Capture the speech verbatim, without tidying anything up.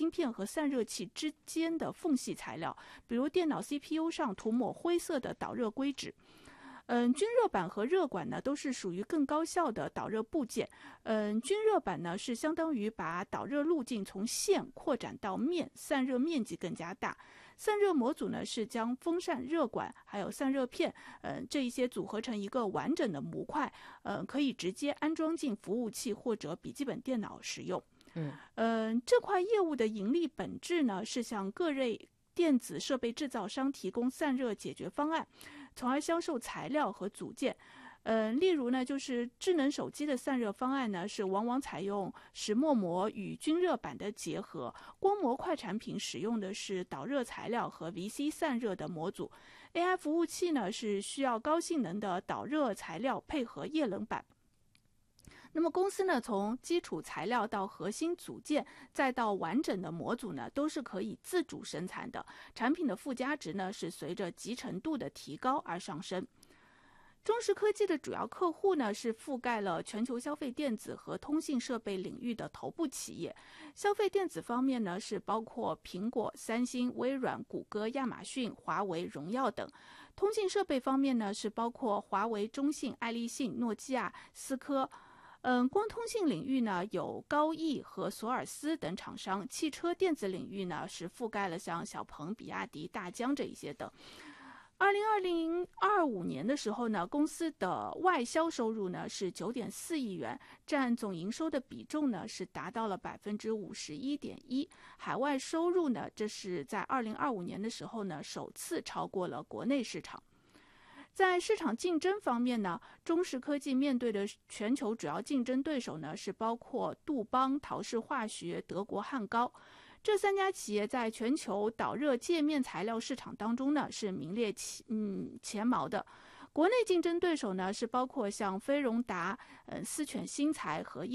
晶片和散热器之间的缝隙材料，比如电脑 C P U 上涂抹灰色的导热硅脂。嗯，均热板和热管呢都是属于更高效的导热部件。嗯，均热板呢是相当于把导热路径从线扩展到面，散热面积更加大。散热模组呢是将风扇、热管还有散热片，嗯，这一些组合成一个完整的模块，嗯，可以直接安装进服务器或者笔记本电脑使用。 嗯， 呃，这块业务的盈利本质呢是向各类电子设备制造商提供散热解决方案，从而销售材料和组件。呃，例如呢，就是智能手机的散热方案呢，是往往采用石墨膜与均热板的结合；光模块产品使用的是导热材料和 V C 散热的模组。A I 服务器呢，是需要高性能的导热材料配合液冷板。那么公司呢，从基础材料到核心组件，再到完整的模组呢，都是可以自主生产的。产品的附加值呢，是随着集成度的提高而上升。中石科技的主要客户呢，是覆盖了全球消费电子和通信设备领域的头部企业。消费电子方面呢，是包括苹果、三星、微软、谷歌、亚马逊、华为、荣耀等。通信设备方面呢，是包括华为、中信、爱立信、诺基亚、思科。嗯，光通信领域呢有高毅和索尔斯等厂商，汽车电子领域呢是覆盖了像小鹏、比亚迪、大疆这一些的。二零二零二五年的时候呢，公司的外销收入呢是九点四亿元，占总营收的比重呢是达到了百分之五十一点一。海外收入呢，这是在二零二五年的时候呢，首次超过了国内市场。在市场竞争方面呢，中石科技面对的全球主要竞争对手呢是包括杜邦、陶氏化学、德国汉高。这三家企业在全球导热界面材料市场当中呢是名列其嗯前茅的。国内竞争对手呢是包括像飞荣达、嗯思犬新材和